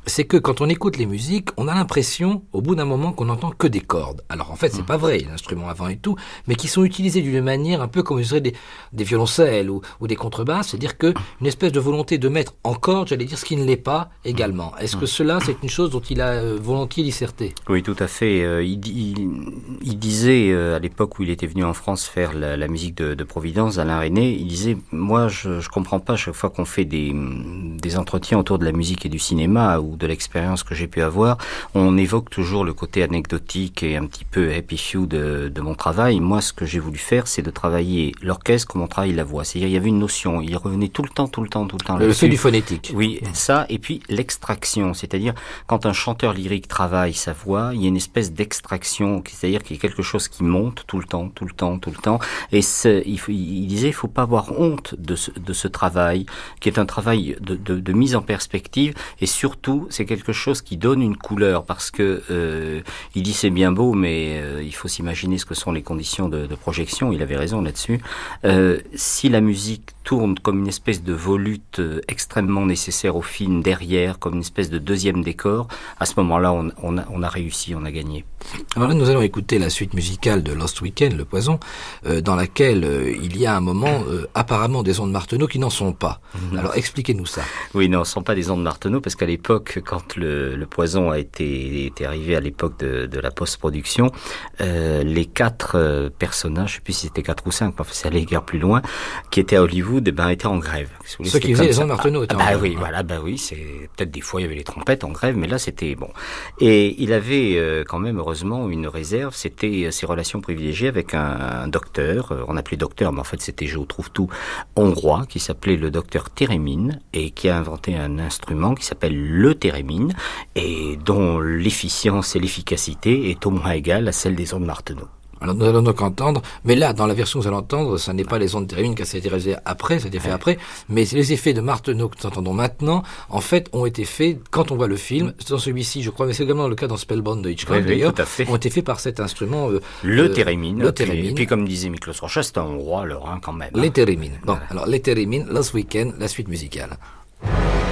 c'est que quand on écoute les musiques, on a l'impression, au bout d'un moment, qu'on n'entend que des cordes. Alors en fait, c'est pas vrai, l'instrument avant et tout, mais qui sont utilisés d'une manière un peu comme des violoncelles ou des contrebasses, c'est-à-dire que une espèce de volonté de mettre en corde, j'allais dire, ce qui ne l'est pas également. Est-ce que cela, c'est une chose dont il a volontiers disserté? Oui, tout à fait. Il disait, à l'époque où il était venu en France faire la musique de Providence, Alain René, il disait, moi, je comprends pas, chaque fois qu'on fait des entretiens autour de la musique et du cinéma ou de l'expérience que j'ai pu avoir, on évoque toujours le côté anecdotique et un petit peu happy few de mon travail. Moi, ce que j'ai voulu faire, c'est de travailler l'orchestre comme on travaille la voix. C'est-à-dire, il y avait une notion, il revenait tout le temps. Le fait du phonétique. Oui, ça, et puis l'extraction, c'est-à-dire, quand un chanteur lyrique travaille sa voix, il y a une espèce d'extraction, c'est-à-dire qu'il y a quelque chose qui monte tout le temps, et il disait, il faut pas avoir honte de ce travail, qui est un travail de mise en perspective, et surtout, c'est quelque chose qui donne une couleur, parce que il dit c'est bien beau, mais il faut s'imaginer ce que sont les conditions de projection, il avait raison là-dessus. Si la musique tourne comme une espèce de volute extrêmement nécessaire au film derrière, comme une espèce de deuxième décor, à ce moment-là, on a réussi, on a gagné. Alors là, nous allons écouter la suite musicale de Lost Weekend, Le Poison, dans laquelle il y a un moment apparemment des ondes Martenot qui n'en sont pas. Alors expliquez-nous ça. Oui, non, ce ne sont pas des ondes Martenot, parce qu'à l'époque, quand le Poison était arrivé à l'époque de la post-production, les 4 personnages, je ne sais plus si c'était 4 ou 5, mais ça allait guère plus loin, qui étaient à Hollywood, étaient en grève. Ceux qui faisaient les ondes Martenot étaient en grève. Oui, voilà, oui, c'est peut-être des fois il y avait les trompettes en grève, mais là c'était bon. Et il avait quand même heureusement une réserve, c'était ses relations privilégiées avec un docteur, on appelait docteur, mais en fait c'était je trouve tout hongrois, qui s'appelait le docteur Térémine et qui a inventé un instrument qui s'appelle le Térémine et dont l'efficience et l'efficacité est au moins égale à celle des ondes Martenot. Alors nous allons donc entendre, mais là, dans la version que vous allez entendre, ça n'est pas les ondes Térémine qui a été réalisé après, ça a été fait après, mais les effets de Martenot que nous entendons maintenant, en fait, ont été faits, quand on voit le film, dans celui-ci, je crois, mais c'est également le cas dans Spellbound de Hitchcock, d'ailleurs, ont été faits par cet instrument... le Térémine. Le Térémine. Et puis, comme disait Miklos Rocha, c'est un hongrois, le Rhin, quand même. Les Térémines. Bon, alors, les Térémines, Last Weekend, la suite musicale.